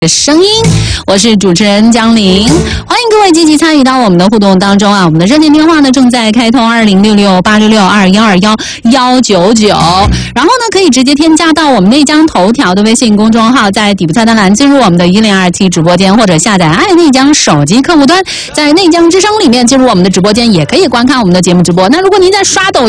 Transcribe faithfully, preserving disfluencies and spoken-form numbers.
声音，我是主持人江玲，欢迎各位积极参与到我们的互动当中啊！我们的热线电话呢正在开通二零六六八六六二幺二幺幺九九，然后呢可以直接添加到我们内江头条的微信公众号，在底部菜单栏进入我们的一零二七直播间，或者下载爱内江手机客户端，在内江之声里面进入我们的直播间，也可以观看我们的节目直播。那如果您在刷抖